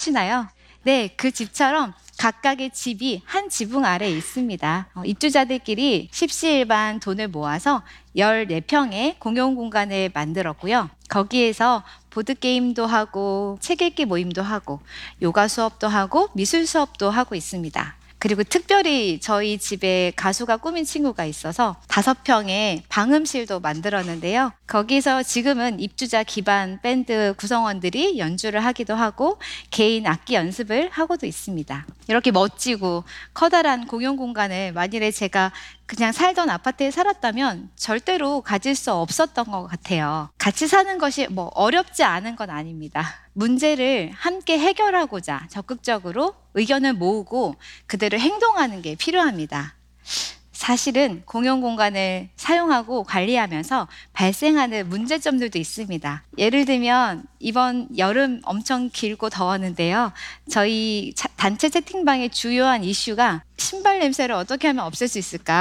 생각나시나요? 네, 그 집처럼 각각의 집이 한 지붕 아래에 있습니다. 입주자들끼리 십시일반 돈을 모아서 14평의 공용 공간을 만들었고요. 거기에서 보드게임도 하고 책 읽기 모임도 하고 요가 수업도 하고 미술 수업도 하고 있습니다. 그리고 특별히 저희 집에 가수가 꾸민 친구가 있어서 5평의 방음실도 만들었는데요. 거기서 지금은 입주자 기반 밴드 구성원들이 연주를 하기도 하고 개인 악기 연습을 하고도 있습니다. 이렇게 멋지고 커다란 공용 공간을 만일에 제가 그냥 살던 아파트에 살았다면 절대로 가질 수 없었던 것 같아요. 같이 사는 것이 어렵지 않은 건 아닙니다. 문제를 함께 해결하고자 적극적으로 의견을 모으고 그대로 행동하는 게 필요합니다. 사실은 공용 공간을 사용하고 관리하면서 발생하는 문제점들도 있습니다. 예를 들면 이번 여름 엄청 길고 더웠는데요. 저희 단체 채팅방의 주요한 이슈가 신발 냄새를 어떻게 하면 없앨 수 있을까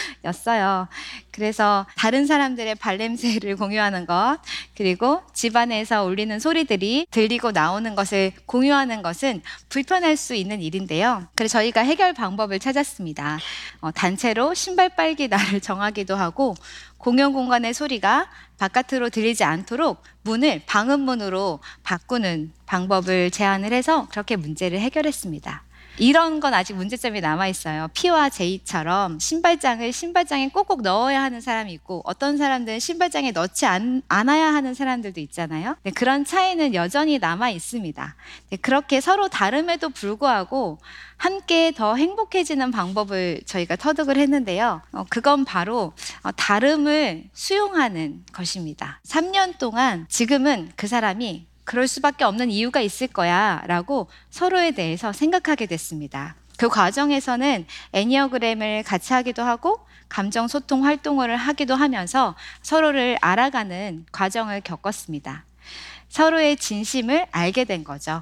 였어요. 그래서 다른 사람들의 발냄새를 공유하는 것, 그리고 집안에서 울리는 소리들이 들리고 나오는 것을 공유하는 것은 불편할 수 있는 일인데요. 그래서 저희가 해결 방법을 찾았습니다. 단체로 신발 빨기 날을 정하기도 하고 공용 공간의 소리가 바깥으로 들리지 않도록 문을 방음문으로 바꾸는 방법을 제안을 해서 그렇게 문제를 해결했습니다. 이런 건 아직 문제점이 남아있어요. P와 J처럼 신발장에 꼭꼭 넣어야 하는 사람이 있고 어떤 사람들은 신발장에 넣지 않아야 하는 사람들도 있잖아요. 네, 그런 차이는 여전히 남아있습니다. 네, 그렇게 서로 다름에도 불구하고 함께 더 행복해지는 방법을 저희가 터득을 했는데요. 그건 바로 다름을 수용하는 것입니다. 3년 동안 지금은 그 사람이 그럴 수밖에 없는 이유가 있을 거야 라고 서로에 대해서 생각하게 됐습니다. 그 과정에서는 애니어그램을 같이 하기도 하고 감정 소통 활동을 하기도 하면서 서로를 알아가는 과정을 겪었습니다. 서로의 진심을 알게 된 거죠.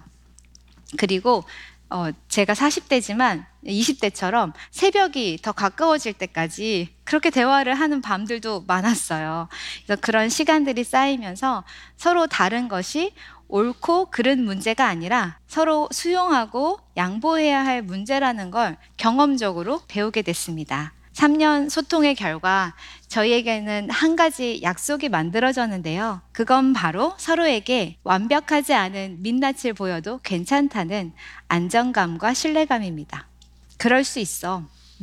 그리고 제가 40대지만 20대처럼 새벽이 더 가까워질 때까지 그렇게 대화를 하는 밤들도 많았어요. 그래서 그런 시간들이 쌓이면서 서로 다른 것이 옳고 그른 문제가 아니라 서로 수용하고 양보해야 할 문제라는 걸 경험적으로 배우게 됐습니다. 3년 소통의 결과 저희에게는 한 가지 약속이 만들어졌는데요. 그건 바로 서로에게 완벽하지 않은 민낯을 보여도 괜찮다는 안정감과 신뢰감입니다. 그럴 수 있어.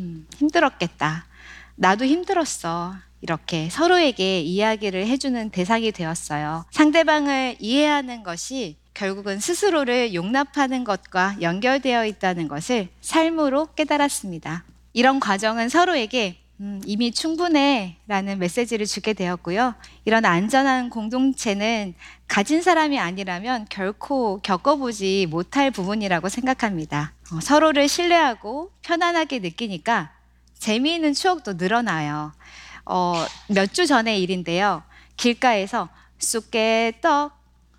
힘들었겠다. 나도 힘들었어. 이렇게 서로에게 이야기를 해주는 대상이 되었어요. 상대방을 이해하는 것이 결국은 스스로를 용납하는 것과 연결되어 있다는 것을 삶으로 깨달았습니다. 이런 과정은 서로에게 이미 충분해 라는 메시지를 주게 되었고요. 이런 안전한 공동체는 가진 사람이 아니라면 결코 겪어보지 못할 부분이라고 생각합니다. 서로를 신뢰하고 편안하게 느끼니까 재미있는 추억도 늘어나요. 몇 주 전의 일인데요. 길가에서 쑥개떡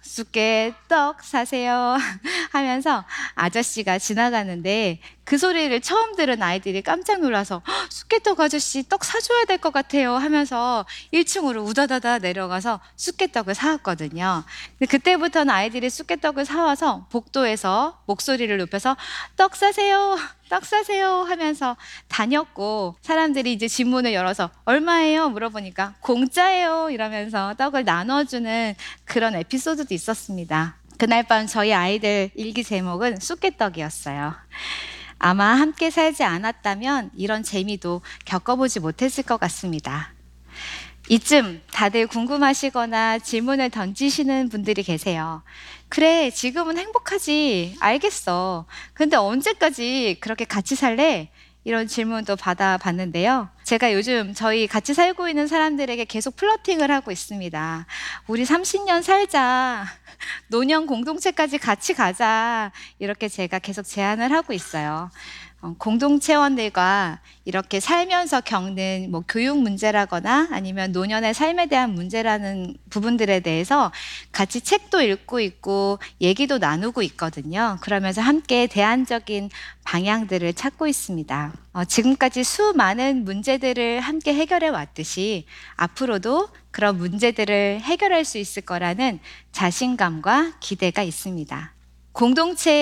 사세요 하면서 아저씨가 지나가는데 그 소리를 처음 들은 아이들이 깜짝 놀라서 쑥개떡 아저씨 떡 사줘야 될 것 같아요 하면서 1층으로 우다다다 내려가서 쑥개떡을 사왔거든요. 근데 그때부터는 아이들이 쑥개떡을 사와서 복도에서 목소리를 높여서 떡 사세요 하면서 다녔고, 사람들이 이제 집문을 열어서 얼마예요? 물어보니까 공짜예요 이러면서 떡을 나눠주는 그런 에피소드도 있었습니다. 그날 밤 저희 아이들 일기 제목은 쑥개떡이었어요. 아마 함께 살지 않았다면 이런 재미도 겪어보지 못했을 것 같습니다. 이쯤 다들 궁금하시거나 질문을 던지시는 분들이 계세요. 그래, 지금은 행복하지. 알겠어. 근데 언제까지 그렇게 같이 살래? 이런 질문도 받아봤는데요. 제가 요즘 저희 같이 살고 있는 사람들에게 계속 플러팅을 하고 있습니다. 우리 30년 살자. 노년 공동체까지 같이 가자. 이렇게 제가 계속 제안을 하고 있어요. 공동체원들과 이렇게 살면서 겪는 교육 문제라거나 아니면 노년의 삶에 대한 문제라는 부분들에 대해서 같이 책도 읽고 있고 얘기도 나누고 있거든요. 그러면서 함께 대안적인 방향들을 찾고 있습니다. 지금까지 수많은 문제들을 함께 해결해 왔듯이 앞으로도 그런 문제들을 해결할 수 있을 거라는 자신감과 기대가 있습니다. 공동체